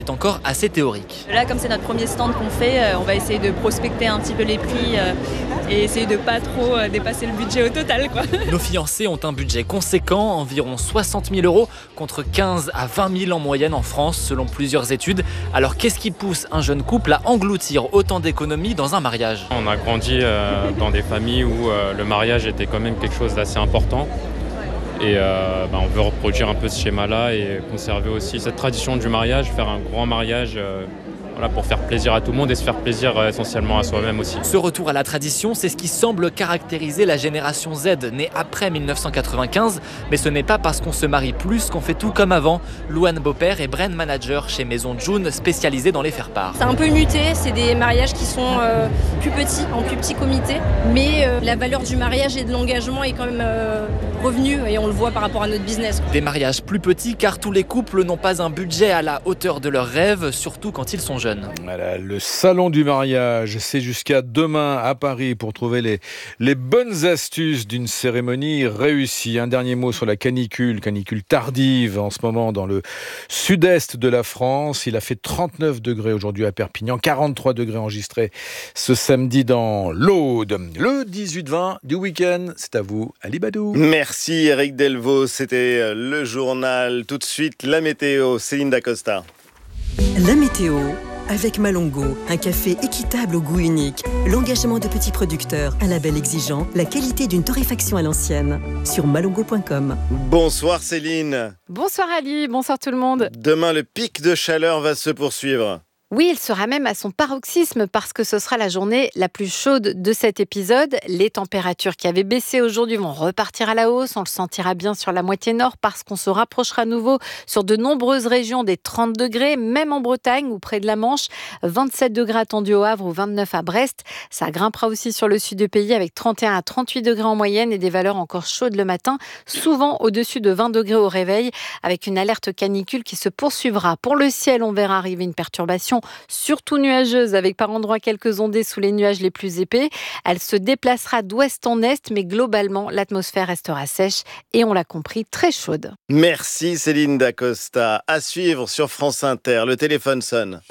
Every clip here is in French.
est encore assez théorique. Là, comme c'est notre premier stand qu'on fait, on va essayer de prospecter un petit peu les prix et essayer de pas trop dépasser le budget au total, quoi. Nos fiancés ont un budget conséquent, environ 60 000 € contre 15 à 20 000 en moyenne en France, selon plusieurs études. Alors qu'est-ce qui pousse un jeune couple à engloutir autant d'économies dans un mariage ? On a grandi dans des familles où le mariage était quand même quelque chose d'assez important. Et on veut reproduire un peu ce schéma-là et conserver aussi cette tradition du mariage, faire un grand mariage pour faire plaisir à tout le monde et se faire plaisir essentiellement à soi-même aussi. Ce retour à la tradition, c'est ce qui semble caractériser la génération Z, née après 1995. Mais ce n'est pas parce qu'on se marie plus qu'on fait tout comme avant. Louane Beaupère est brand manager chez Maison June, spécialisée dans les faire-part. C'est un peu muté, c'est des mariages qui sont plus petits, en plus petit comité. Mais la valeur du mariage et de l'engagement est quand même revenue et on le voit par rapport à notre business. Des mariages plus petits car tous les couples n'ont pas un budget à la hauteur de leurs rêves, surtout quand ils sont jeunes. Voilà, le salon du mariage, c'est jusqu'à demain à Paris pour trouver les bonnes astuces d'une cérémonie réussie. Un dernier mot sur la canicule tardive en ce moment dans le sud-est de la France. Il a fait 39 degrés aujourd'hui à Perpignan, 43 degrés enregistrés ce samedi dans l'Aude. Le 18-20 du week-end, c'est à vous, Ali Badou. Merci Eric Delvaux, c'était le journal. Tout de suite, la météo, Céline Dacosta. La météo avec Malongo, un café équitable au goût unique, l'engagement de petits producteurs, un label exigeant, la qualité d'une torréfaction à l'ancienne. Sur malongo.com. Bonsoir Céline. Bonsoir Ali, bonsoir tout le monde. Demain, le pic de chaleur va se poursuivre. Oui, il sera même à son paroxysme parce que ce sera la journée la plus chaude de cet épisode. Les températures qui avaient baissé aujourd'hui vont repartir à la hausse. On le sentira bien sur la moitié nord parce qu'on se rapprochera à nouveau sur de nombreuses régions des 30 degrés, même en Bretagne ou près de la Manche. 27 degrés attendus au Havre ou 29 à Brest. Ça grimpera aussi sur le sud du pays avec 31 à 38 degrés en moyenne et des valeurs encore chaudes le matin, souvent au-dessus de 20 degrés au réveil, avec une alerte canicule qui se poursuivra. Pour le ciel, on verra arriver une perturbation surtout nuageuse, avec par endroits quelques ondées sous les nuages les plus épais. Elle se déplacera d'ouest en est, mais globalement, l'atmosphère restera sèche et, on l'a compris, très chaude. Merci Céline Dacosta. À suivre sur France Inter, le téléphone sonne.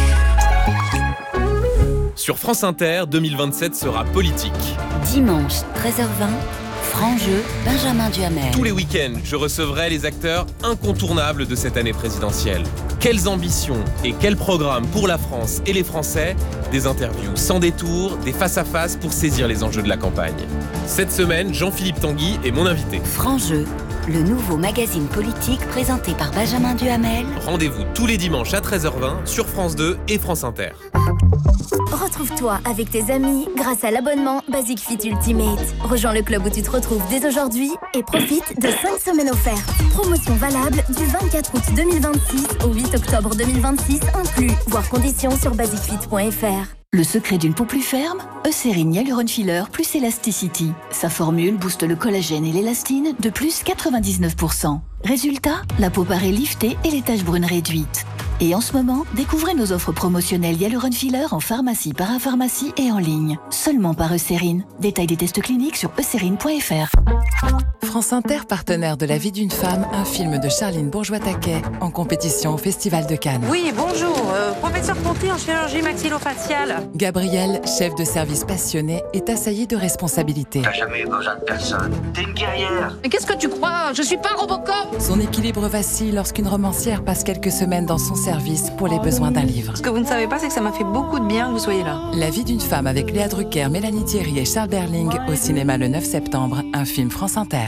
Sur France Inter, 2027 sera politique. Dimanche, 13h20. Franc-jeu, Benjamin Duhamel. Tous les week-ends, je recevrai les acteurs incontournables de cette année présidentielle. Quelles ambitions et quels programmes pour la France et les Français ? Des interviews sans détour, des face-à-face pour saisir les enjeux de la campagne. Cette semaine, Jean-Philippe Tanguy est mon invité. Franc-jeu, le nouveau magazine politique présenté par Benjamin Duhamel. Rendez-vous tous les dimanches à 13h20 sur France 2 et France Inter. Retrouve-toi avec tes amis grâce à l'abonnement Basic Fit Ultimate. Rejoins le club où tu te retrouves dès aujourd'hui et profite de 5 semaines offertes. Promotion valable du 24 août 2026 au 8 octobre 2026 inclus. Voir conditions sur basicfit.fr. Le secret d'une peau plus ferme ? Eucérine Hyaluron Filler plus Elasticity. Sa formule booste le collagène et l'élastine de plus 99%. Résultat, la peau paraît liftée et les taches brunes réduites. Et en ce moment, découvrez nos offres promotionnelles Hyaluron Filler en pharmacie, parapharmacie et en ligne. Seulement par Eucérine. Détail des tests cliniques sur eucérine.fr. France Inter, partenaire de La vie d'une femme, un film de Charline Bourgeois-Taquet, en compétition au Festival de Cannes. Oui, bonjour, professeur Conté en chirurgie maxillofaciale. Gabrielle, chef de service passionné, est assaillie de responsabilités. T'as jamais eu besoin de personne. T'es une guerrière. Mais qu'est-ce que tu crois ? Je suis pas Robocop. Son équilibre vacille lorsqu'une romancière passe quelques semaines dans son service pour les besoins d'un livre. Ce que vous ne savez pas, c'est que ça m'a fait beaucoup de bien que vous soyez là. La vie d'une femme avec Léa Drucker, Mélanie Thierry et Charles Berling au cinéma le 9 septembre, un film France Inter.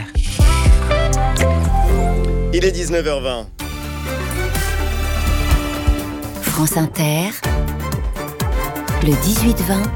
Il est 19h20. France Inter, le 18-20,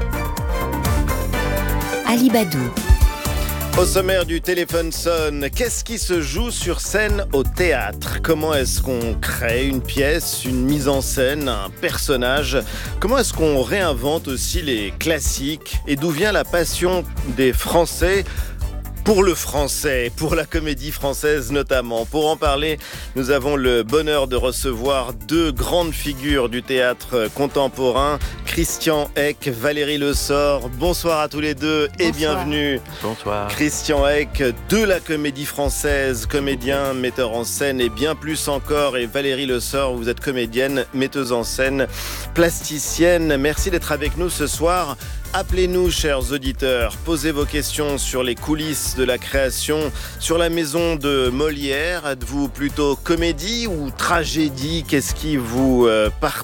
Ali Badou. Au sommaire du téléphone sonne, qu'est-ce qui se joue sur scène au théâtre ? Comment est-ce qu'on crée une pièce, une mise en scène, un personnage ? Comment est-ce qu'on réinvente aussi les classiques ? Et d'où vient la passion des Français pour le français, pour la comédie française notamment. Pour en parler, nous avons le bonheur de recevoir deux grandes figures du théâtre contemporain, Christian Eck, Valérie Le Sort. Bonsoir à tous les deux et bienvenue. Bonsoir. Christian Eck de la comédie française, comédien, metteur en scène et bien plus encore. Et Valérie Le Sort, vous êtes comédienne, metteuse en scène, plasticienne. Merci d'être avec nous ce soir. Appelez-nous, chers auditeurs, posez vos questions sur les coulisses de la création, sur la maison de Molière. Êtes-vous plutôt comédie ou tragédie ? Qu'est-ce qui vous partage ?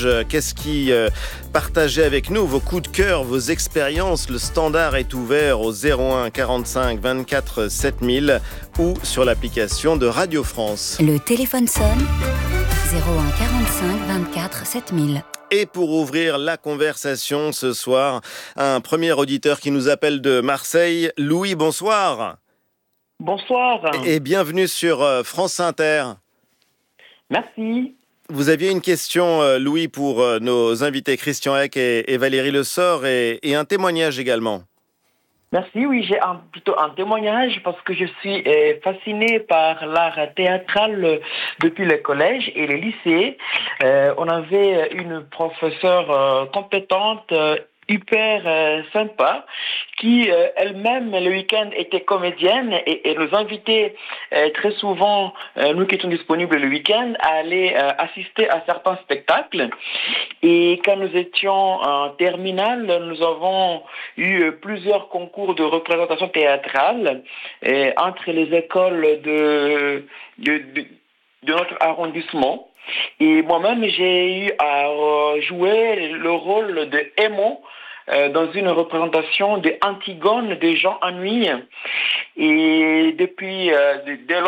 Partagez avec nous vos coups de cœur, vos expériences. Le standard est ouvert au 01 45 24 7000 ou sur l'application de Radio France. Le téléphone sonne 01 45 24 7000. Et pour ouvrir la conversation ce soir, un premier auditeur qui nous appelle de Marseille. Louis, bonsoir. Bonsoir. Et bienvenue sur France Inter. Merci. Vous aviez une question, Louis, pour nos invités Christian Eck et Valérie Le Sort et un témoignage également. Merci, oui, j'ai plutôt un témoignage parce que je suis fasciné par l'art théâtral depuis le collège et les lycées. On avait une professeure compétente, hyper sympa, qui elle-même le week-end était comédienne et nous invitait très souvent, nous qui étions disponibles le week-end, à aller assister à certains spectacles. Et quand nous étions en terminale, nous avons eu plusieurs concours de représentation théâtrale entre les écoles de notre arrondissement. Et moi-même, j'ai eu à jouer le rôle de Hémon dans une représentation de Antigone de Jean Anouilh. Et depuis, dès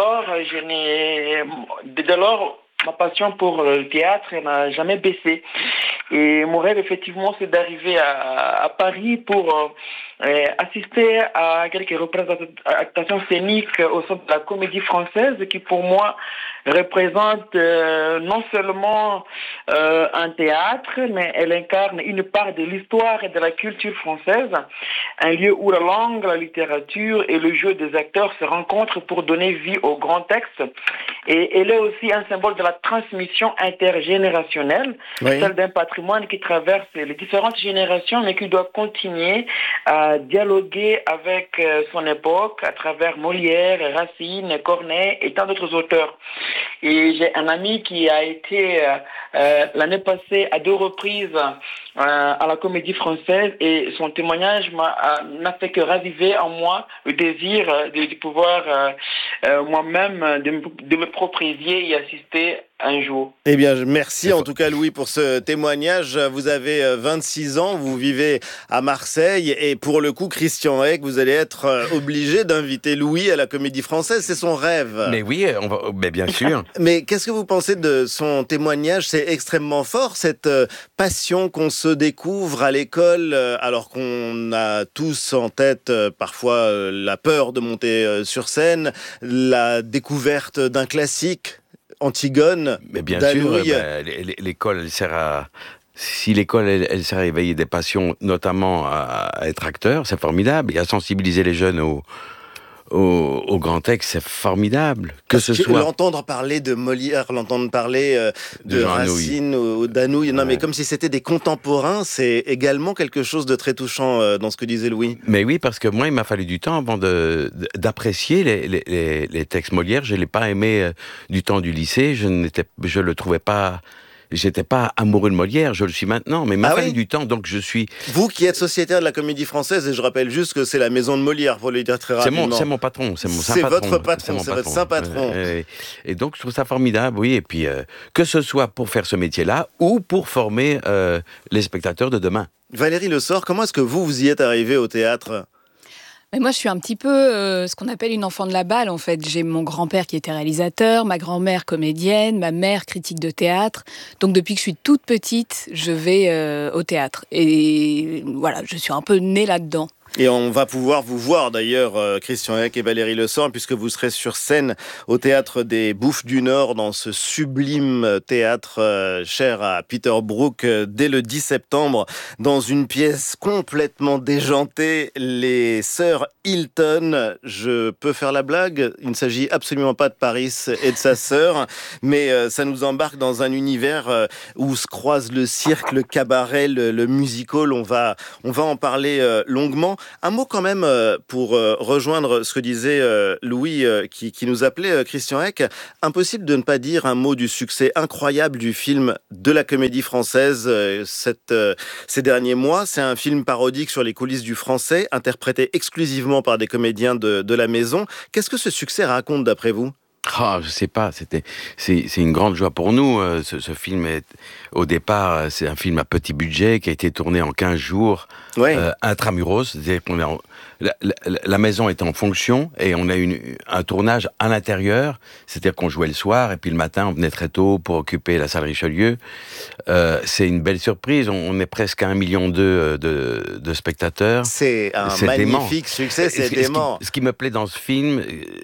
lors, ma passion pour le théâtre n'a jamais baissé. Et mon rêve, effectivement, c'est d'arriver à Paris pour assister à quelques représentations scéniques au sein de la comédie française qui, pour moi, représente non seulement un théâtre, mais elle incarne une part de l'histoire et de la culture française, un lieu où la langue, la littérature et le jeu des acteurs se rencontrent pour donner vie au grand texte. Et elle est aussi un symbole de la transmission intergénérationnelle, celle d'un patrimoine qui traverse les différentes générations, mais qui doit continuer à dialoguer avec son époque à travers Molière, Racine, Corneille et tant d'autres auteurs. Et j'ai un ami qui a été l'année passée à 2 reprises à la Comédie Française et son témoignage n'a fait que raviver en moi le désir de pouvoir moi-même de me propriéter et assister un jour. Eh bien, merci en tout cas Louis pour ce témoignage. Vous avez 26 ans, vous vivez à Marseille et pour le coup, Christian Eck, vous allez être obligé d'inviter Louis à la Comédie Française, c'est son rêve. Mais oui, mais bien sûr. Mais qu'est-ce que vous pensez de son témoignage ? C'est extrêmement fort, cette passion qu'on se découvre à l'école, alors qu'on a tous en tête parfois la peur de monter sur scène, la découverte d'un classique. Antigone, mais bien sûr, l'école, elle sert à... Si l'école, elle sert à éveiller des passions, notamment à être acteur, c'est formidable. Et à sensibiliser les jeunes au grand texte, c'est formidable. Que ce soit... L'entendre parler de Molière, l'entendre parler de Racine ou d'Anouilh, non, mais comme si c'était des contemporains, c'est également quelque chose de très touchant dans ce que disait Louis. Mais oui, parce que moi, il m'a fallu du temps avant d'apprécier les textes Molière. Je ne l'ai pas aimé du temps du lycée. Je le trouvais pas... J'étais pas amoureux de Molière, je le suis maintenant, mais il m'a fallu du temps, donc je suis... Vous qui êtes sociétaire de la Comédie Française, et je rappelle juste que c'est la maison de Molière, pour le dire très rapidement. C'est mon patron, c'est mon saint patron. C'est votre patron, c'est votre saint patron. Et donc je trouve ça formidable, oui, et puis que ce soit pour faire ce métier-là, ou pour former les spectateurs de demain. Valérie Le Sort, comment est-ce que vous y êtes arrivée au théâtre ? Mais moi, je suis un petit peu ce qu'on appelle une enfant de la balle, en fait. J'ai mon grand-père qui était réalisateur, ma grand-mère comédienne, ma mère critique de théâtre. Donc, depuis que je suis toute petite, je vais au théâtre. Et voilà, je suis un peu née là-dedans. Et on va pouvoir vous voir d'ailleurs, Christian Eck et Valérie Le Sort, puisque vous serez sur scène au Théâtre des Bouffes du Nord, dans ce sublime théâtre cher à Peter Brook, dès le 10 septembre, dans une pièce complètement déjantée, les Sœurs Hilton. Je peux faire la blague, il ne s'agit absolument pas de Paris et de sa sœur, mais ça nous embarque dans un univers où se croisent le cirque, le cabaret, le musical. On va en parler longuement. Un mot quand même pour rejoindre ce que disait Louis qui nous appelait, Christian Eck. Impossible de ne pas dire un mot du succès incroyable du film de la Comédie Française ces derniers mois. C'est un film parodique sur les coulisses du français, interprété exclusivement par des comédiens de la maison. Qu'est-ce que ce succès raconte d'après vous ? Je sais pas, c'est une grande joie pour nous. Ce film au départ, c'est un film à petit budget qui a été tourné en 15 jours, intramuros, c'est-à-dire qu'on la maison est en fonction et on a un tournage à l'intérieur, c'est-à-dire qu'on jouait le soir et puis le matin on venait très tôt pour occuper la salle Richelieu. C'est une belle surprise, on est presque à 1,2 million de spectateurs. C'est un magnifique succès, c'est dément. Ce qui me plaît dans ce film,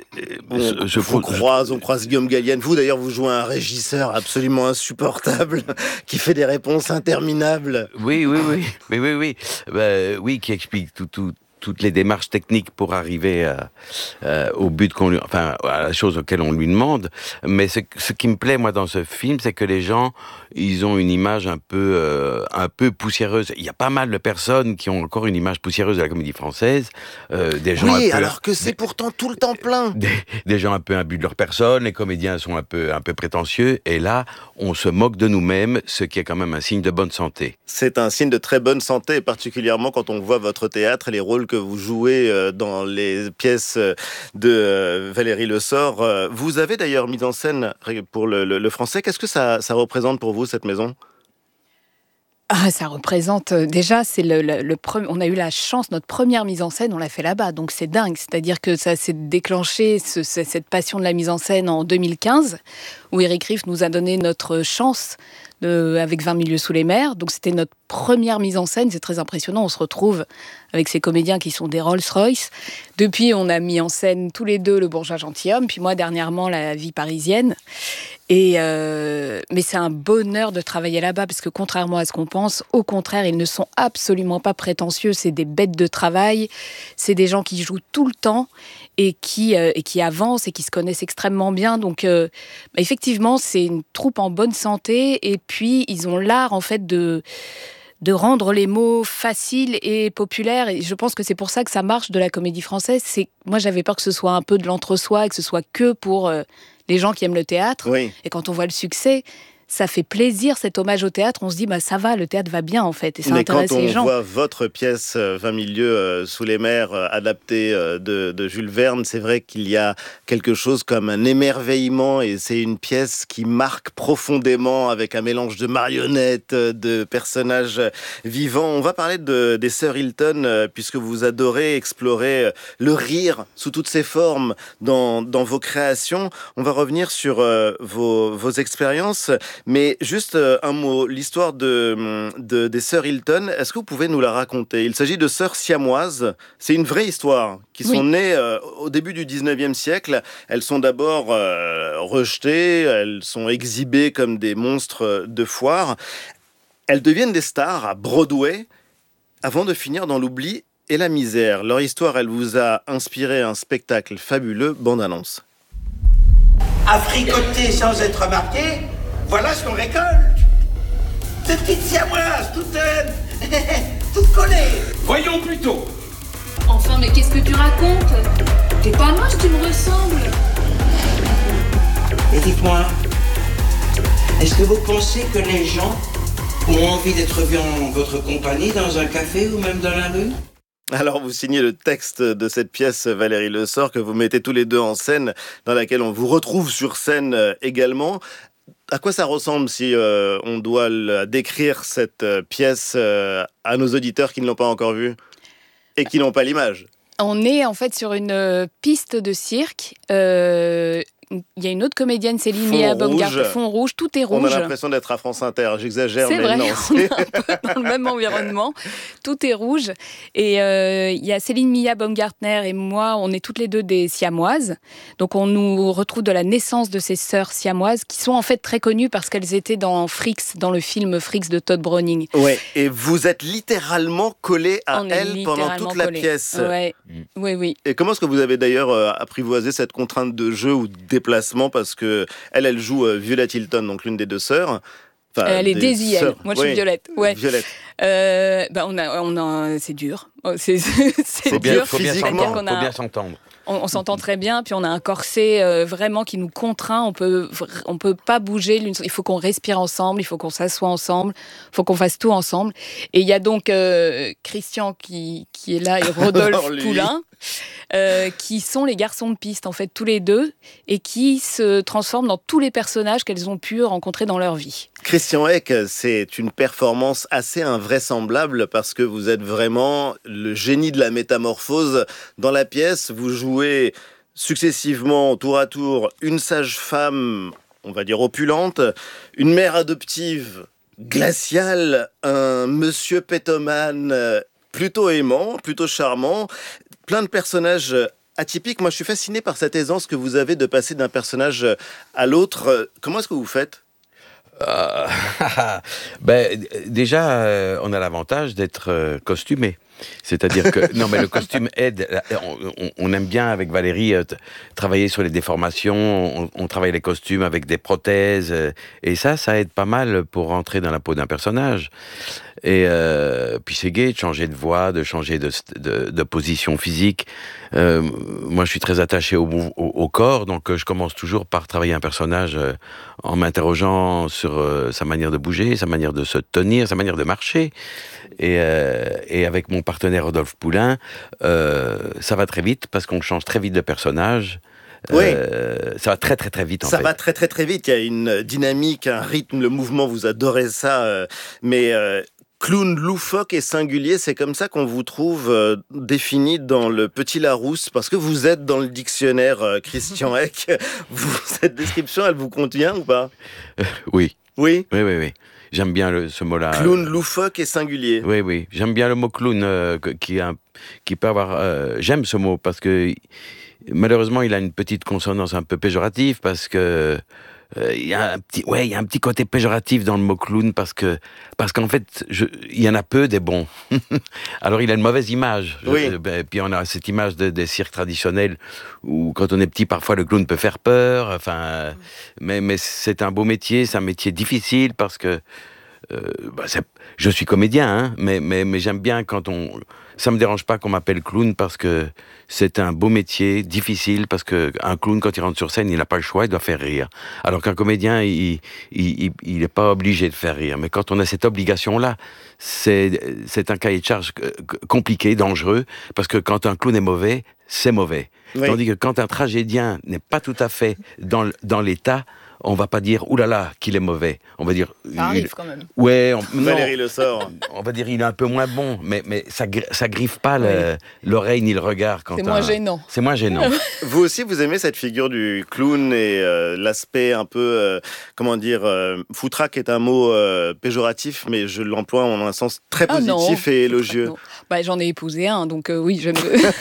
on croise Guillaume Gallienne. Vous d'ailleurs, vous jouez un régisseur absolument insupportable qui fait des réponses interminables. Oui, qui explique toutes les démarches techniques pour arriver au but à la chose auquel on lui demande. Mais ce qui me plaît, moi, dans ce film, c'est que les gens, ils ont une image un peu poussiéreuse. Il y a pas mal de personnes qui ont encore une image poussiéreuse de la Comédie Française. Des gens alors que c'est pourtant tout le temps plein. Des gens un peu imbus de leur personne, les comédiens sont un peu prétentieux, et là, on se moque de nous-mêmes, ce qui est quand même un signe de bonne santé. C'est un signe de très bonne santé, particulièrement quand on voit votre théâtre et les rôles que vous jouez dans les pièces de Valérie Le Sort. Vous avez d'ailleurs mis en scène pour le français. Qu'est-ce que ça représente pour vous, cette maison ? Ça représente déjà, on a eu la chance, notre première mise en scène, on l'a fait là-bas, donc c'est dingue. C'est-à-dire que ça s'est déclenché, cette passion de la mise en scène en 2015, où Eric Riff nous a donné notre chance avec 20 milieux sous les mers. Donc c'était notre première mise en scène, c'est très impressionnant. On se retrouve avec ces comédiens qui sont des Rolls-Royce. Depuis, on a mis en scène tous les deux Le Bourgeois Gentilhomme, puis moi dernièrement La Vie parisienne. Mais c'est un bonheur de travailler là-bas, parce que contrairement à ce qu'on pense, au contraire, ils ne sont absolument pas prétentieux. C'est des bêtes de travail, c'est des gens qui jouent tout le temps et qui avancent et qui se connaissent extrêmement bien. Donc effectivement, c'est une troupe en bonne santé, et puis ils ont l'art en fait de rendre les mots faciles et populaires. Et je pense que c'est pour ça que ça marche de la Comédie Française. Moi, j'avais peur que ce soit un peu de l'entre-soi et que ce soit que pour les gens qui aiment le théâtre. Oui. Et quand on voit le succès, ça fait plaisir, cet hommage au théâtre. On se dit, ça va, le théâtre va bien, en fait. Et ça intéresse les gens. Mais quand on voit votre pièce 20 milieux sous les mers, adaptée de Jules Verne, c'est vrai qu'il y a quelque chose comme un émerveillement, et c'est une pièce qui marque profondément, avec un mélange de marionnettes, de personnages vivants. On va parler des Sœurs Hilton, puisque vous adorez explorer le rire sous toutes ses formes dans vos créations. On va revenir sur vos expériences. Mais juste un mot, l'histoire des Sœurs Hilton, est-ce que vous pouvez nous la raconter ? Il s'agit de sœurs siamoises, c'est une vraie histoire, qui sont nées au début du 19e siècle. Elles sont d'abord rejetées, elles sont exhibées comme des monstres de foire. Elles deviennent des stars à Broadway, avant de finir dans l'oubli et la misère. Leur histoire, elle vous a inspiré un spectacle fabuleux, bande-annonce. À fricoter sans être remarqué, voilà ce qu'on récolte. Cette petite siamoise, toute collée. Voyons plutôt. Enfin, mais qu'est-ce que tu racontes ? T'es pas moche, tu me ressembles. Et dites-moi, est-ce que vous pensez que les gens ont envie d'être vus en votre compagnie dans un café ou même dans la rue ? Alors, vous signez le texte de cette pièce, Valérie Le Sort, que vous mettez tous les deux en scène, dans laquelle on vous retrouve sur scène également. À quoi ça ressemble, si on doit décrire cette pièce à nos auditeurs qui ne l'ont pas encore vue et qui n'ont pas l'image ? On est en fait sur une piste de cirque y a une autre comédienne, Céline Fond Mia rouge. Baumgartner, fond rouge, tout est rouge. On a l'impression d'être à France Inter, j'exagère, C'est mais vrai, non. on est un peu dans le même environnement, tout est rouge. Et il y a Céline Mia Baumgartner et moi, on est toutes les deux des siamoises. Donc on nous retrouve de la naissance de ces sœurs siamoises qui sont en fait très connues parce qu'elles étaient dans Freaks, dans le film Freaks de Todd Browning. Ouais, et vous êtes littéralement collés à elle pendant toute la pièce. Ouais. Oui. Et comment est-ce que vous avez d'ailleurs apprivoisé cette contrainte de jeu ou de déplacement, parce que elle joue Violette Hilton, donc l'une des deux sœurs. Enfin, elle est Daisy, elle. Moi, je suis Violette. Ouais. Violette. C'est dur. C'est faut dur. Faut bien s'entendre. On s'entend très bien, puis on a un corset vraiment qui nous contraint. On peut pas bouger. Il faut qu'on respire ensemble, il faut qu'on s'assoie ensemble, il faut qu'on fasse tout ensemble. Et il y a donc Christian qui est là et Rodolphe Poulain, qui sont les garçons de piste, en fait, tous les deux, et qui se transforment dans tous les personnages qu'elles ont pu rencontrer dans leur vie. Christian Eck, c'est une performance assez invraisemblable parce que vous êtes vraiment le génie de la métamorphose dans la pièce. Vous jouez successivement, tour à tour, une sage-femme, on va dire opulente, une mère adoptive glaciale, un monsieur pétomane plutôt aimant, plutôt charmant, plein de personnages atypiques. Moi, je suis fasciné par cette aisance que vous avez de passer d'un personnage à l'autre. Comment est-ce que vous faites ? Déjà, on a l'avantage d'être costumé. C'est-à-dire que non, mais le costume aide. On aime bien avec Valérie travailler sur les déformations. On travaille les costumes avec des prothèses, et ça aide pas mal pour rentrer dans la peau d'un personnage. Et puis c'est gai de changer de voix, de changer de position physique. Moi, je suis très attaché au corps, donc je commence toujours par travailler un personnage en m'interrogeant sur sa manière de bouger, sa manière de se tenir, sa manière de marcher. Et avec mon partenaire Rodolphe Poulain, ça va très vite parce qu'on change très vite de personnage. Oui. Ça va très très très vite. Ça va très très très vite. Il y a une dynamique, un rythme, le mouvement. Vous adorez ça, mais clown loufoque et singulier, c'est comme ça qu'on vous trouve défini dans le Petit Larousse, parce que vous êtes dans le dictionnaire Christian Eck. Cette description, elle vous convient ou pas ? Oui. Oui. J'aime bien ce mot-là. Clown loufoque et singulier. Oui. J'aime bien le mot clown qui peut avoir. J'aime ce mot parce que malheureusement il a une petite consonance un peu péjorative parce que il y a un petit côté péjoratif dans le mot clown parce qu'en fait il y en a peu des bons. Alors il a une mauvaise image. Puis on a cette image des cirques traditionnels où quand on est petit parfois le clown peut faire peur. Enfin, mais c'est un beau métier, c'est un métier difficile parce que je suis comédien, hein, mais j'aime bien ça me dérange pas qu'on m'appelle clown parce que c'est un beau métier, difficile, parce que un clown, quand il rentre sur scène, il n'a pas le choix, il doit faire rire. Alors qu'un comédien, il n'est pas obligé de faire rire. Mais quand on a cette obligation-là, c'est un cahier de charge compliqué, dangereux, parce que quand un clown est mauvais, c'est mauvais. Oui. Tandis que quand un tragédien n'est pas tout à fait dans l'état, on va pas dire oulala qu'il est mauvais. On va dire ça arrive quand même. Ouais, Valérie Le Sort. On va dire il est un peu moins bon, mais ça griffe pas l'oreille ni le regard. C'est moins gênant. C'est moins gênant. Vous aussi, vous aimez cette figure du clown et l'aspect un peu, foutraque est un mot péjoratif, mais je l'emploie en un sens très positif et élogieux. J'en ai épousé un, donc oui, je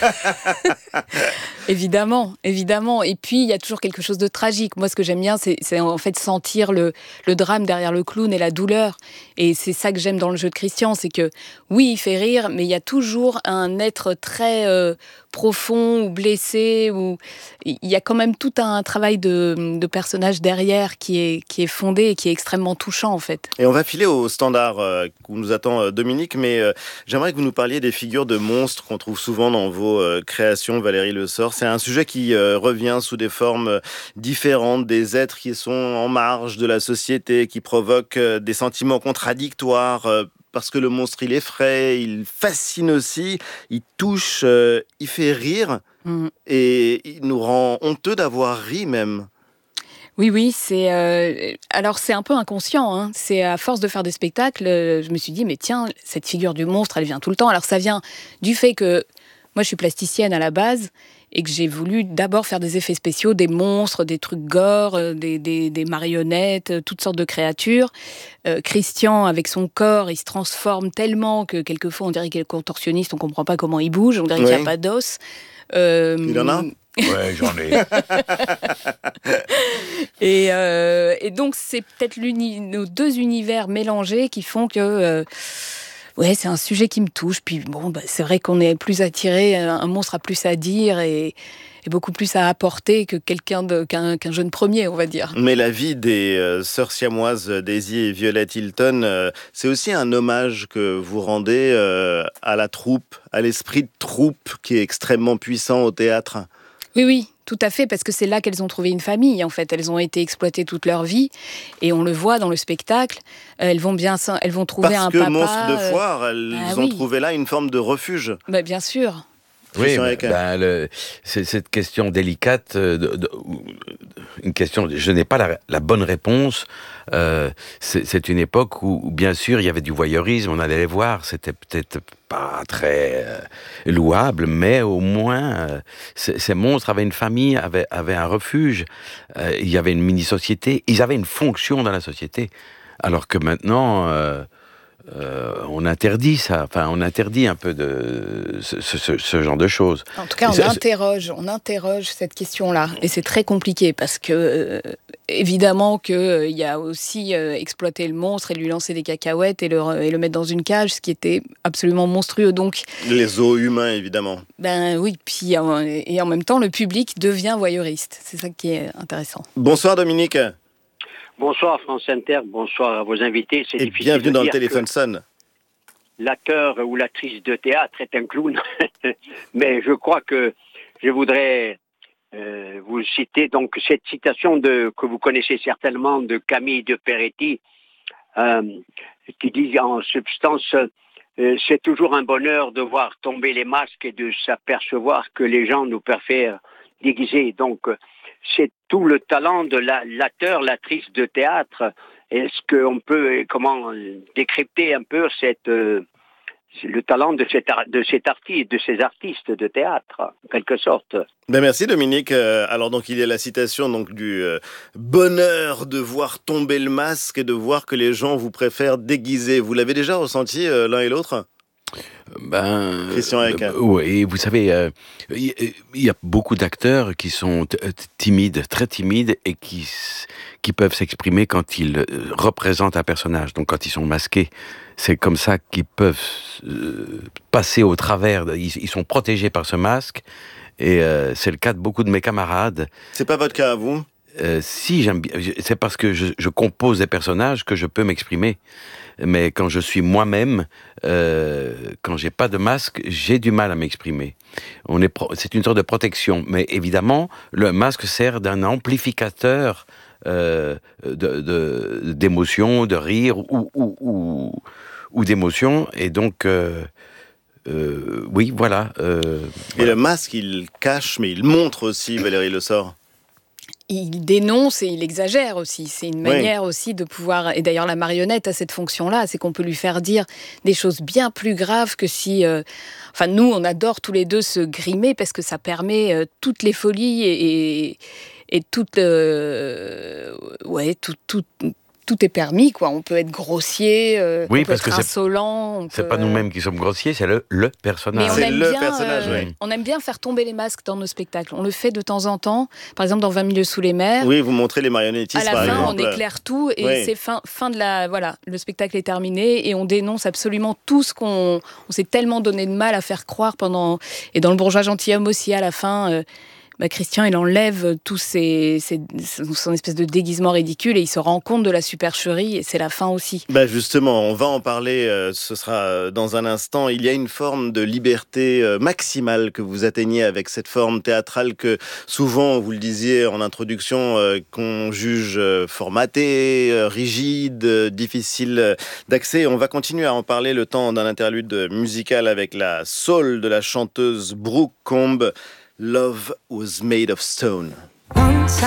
évidemment. Et puis il y a toujours quelque chose de tragique. Moi, ce que j'aime bien, c'est en fait sentir le drame derrière le clown et la douleur. Et c'est ça que j'aime dans le jeu de Christian, c'est que oui, il fait rire, mais il y a toujours un être très profond ou blessé. Il y a quand même tout un travail de personnage derrière qui est fondé et qui est extrêmement touchant en fait. Et on va filer au standard où nous attend Dominique, mais j'aimerais que vous nous parliez des figures de monstres qu'on trouve souvent dans vos créations, Valérie Le Sort. C'est un sujet qui revient sous des formes différentes, des êtres qui sont en marge de la société, qui provoquent des sentiments contradictoires, parce que le monstre, il effraie, il fascine aussi, il touche, il fait rire, et il nous rend honteux d'avoir ri même. Oui, alors c'est un peu inconscient, hein. C'est à force de faire des spectacles, je me suis dit, mais tiens, cette figure du monstre, elle vient tout le temps. Alors ça vient du fait que moi je suis plasticienne à la base, et que j'ai voulu d'abord faire des effets spéciaux, des monstres, des trucs gore, des marionnettes, toutes sortes de créatures. Christian, avec son corps, il se transforme tellement que quelquefois on dirait qu'il est contorsionniste, on comprend pas comment il bouge, on dirait qu'il n'y a pas d'os. Il en a ? Ouais, j'en ai. Et donc, c'est peut-être nos deux univers mélangés qui font que... c'est un sujet qui me touche. Puis bon, c'est vrai qu'on est plus attiré, un monstre a plus à dire et beaucoup plus à apporter que qu'un jeune premier, on va dire. Mais la vie des sœurs siamoises Daisy et Violette Hilton, c'est aussi un hommage que vous rendez à la troupe, à l'esprit de troupe qui est extrêmement puissant au théâtre. Oui, tout à fait, parce que c'est là qu'elles ont trouvé une famille, en fait. Elles ont été exploitées toute leur vie, et on le voit dans le spectacle. Elles vont trouver un papa... Parce que monstres de foire, elles ont trouvé là une forme de refuge. Bien sûr. Oui, c'est cette question délicate, une question, je n'ai pas la bonne réponse. C'est une époque où, bien sûr, il y avait du voyeurisme, on allait les voir, c'était peut-être pas très louable, mais au moins, ces monstres avaient une famille, avaient un refuge, il y avait une mini-société, ils avaient une fonction dans la société, alors que maintenant... on interdit ça, on interdit un peu de ce genre de choses. En tout cas, on interroge cette question-là, et c'est très compliqué parce que évidemment qu'il y a aussi exploiter le monstre et lui lancer des cacahuètes et le mettre dans une cage, ce qui était absolument monstrueux. Donc les os humains, évidemment. Oui, puis et en même temps, le public devient voyeuriste. C'est ça qui est intéressant. Bonsoir Dominique. Bonsoir France Inter, bonsoir à vos invités. Et bienvenue dans le téléphone sonne. L'acteur ou l'actrice de théâtre est un clown, mais je crois que je voudrais vous citer donc cette citation que vous connaissez certainement de Camille de Peretti, qui dit en substance c'est toujours un bonheur de voir tomber les masques et de s'apercevoir que les gens nous préfèrent déguisés. Donc c'est tout le talent de l'acteur, l'actrice de théâtre. Est-ce qu'on peut décrypter un peu le talent de ces artistes de théâtre, en quelque sorte? Merci Dominique. Alors donc il y a la citation du bonheur de voir tomber le masque et de voir que les gens vous préfèrent déguisés. Vous l'avez déjà ressenti l'un et l'autre? Christian Eck. Oui, vous savez, il y a beaucoup d'acteurs qui sont timides, très timides, et qui peuvent s'exprimer quand ils représentent un personnage. Donc quand ils sont masqués, c'est comme ça qu'ils peuvent passer au travers. Ils sont protégés par ce masque, et c'est le cas de beaucoup de mes camarades. C'est pas votre cas à vous? Si, j'aime bien. C'est parce que je compose des personnages que je peux m'exprimer. Mais quand je suis moi-même, quand j'ai pas de masque, j'ai du mal à m'exprimer. C'est une sorte de protection. Mais évidemment, le masque sert d'un amplificateur d'émotions, de rire ou d'émotions. Et donc, oui, voilà. Et le masque, il cache, mais il montre aussi, Valérie Le Sort. Il dénonce et il exagère aussi. C'est une manière aussi de pouvoir... Et d'ailleurs, la marionnette a cette fonction-là, c'est qu'on peut lui faire dire des choses bien plus graves que si... nous, on adore tous les deux se grimer parce que ça permet toutes les folies et toutes... Tout est permis, quoi. On peut être grossier, on peut être insolent. C'est pas nous-mêmes qui sommes grossiers, c'est le personnage. Mais on aime bien faire tomber les masques dans nos spectacles. On le fait de temps en temps. Par exemple, dans 20 milieux sous les mers. Oui, vous montrez les marionnettistes, par exemple. À la fin, on éclaire tout et c'est fin de la... Voilà, le spectacle est terminé et on dénonce absolument tout ce qu'on s'est tellement donné de mal à faire croire pendant... Et dans Le bourgeois gentilhomme aussi, à la fin... Christian, il enlève tout son espèce de déguisement ridicule et il se rend compte de la supercherie et c'est la fin aussi. Justement, on va en parler, ce sera dans un instant. Il y a une forme de liberté maximale que vous atteignez avec cette forme théâtrale que souvent, vous le disiez en introduction, qu'on juge formatée, rigide, difficile d'accès. On va continuer à en parler le temps d'un interlude musical avec la soul de la chanteuse Brooke Combe. Love was made of stone.